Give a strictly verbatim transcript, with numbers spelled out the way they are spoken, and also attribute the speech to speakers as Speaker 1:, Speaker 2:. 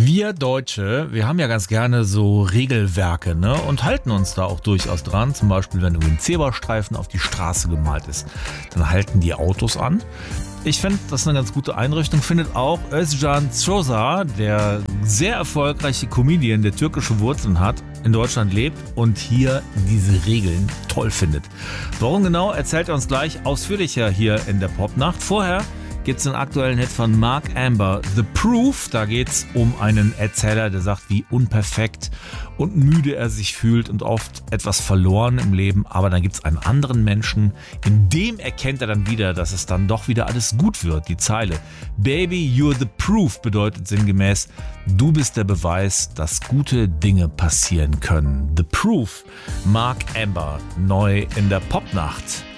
Speaker 1: Wir Deutsche, wir haben ja ganz gerne so Regelwerke, ne? Und halten uns da auch durchaus dran. Zum Beispiel, wenn irgendwie ein Zebrastreifen auf die Straße gemalt ist, dann halten die Autos an. Ich finde, das ist eine ganz gute Einrichtung. Findet auch Özcan Çoza, der sehr erfolgreiche Comedian, der türkische Wurzeln hat, in Deutschland lebt und hier diese Regeln toll findet. Warum genau, erzählt er uns gleich ausführlicher hier in der Popnacht. Vorher gibt es einen aktuellen Hit von Mark Amber, The Proof. Da geht es um einen Erzähler, der sagt, wie unperfekt und müde er sich fühlt und oft etwas verloren im Leben. Aber dann gibt es einen anderen Menschen, in dem erkennt er dann wieder, dass es dann doch wieder alles gut wird. Die Zeile Baby, you're the proof bedeutet sinngemäß, du bist der Beweis, dass gute Dinge passieren können. The Proof, Mark Amber, neu in der Popnacht.